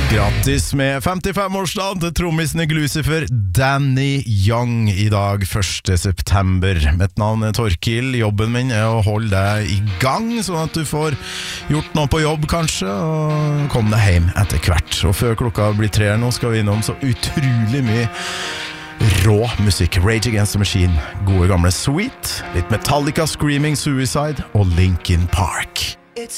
Grattis med 55-årsdagen til trommisen i Lucifer, Danny Young, i dag 1. september. Mitt navn er Torkil. Jobben min er å holde deg i gang, sånn at du får gjort noe på jobb kanskje, og komme deg hjem etter hvert. Og før klokka blir 3 nå skal vi innom så utrolig mye rå musikk. Rage Against the Machine, gode gamle Sweet, litt Metallica, Screaming Suicide og Linkin Park.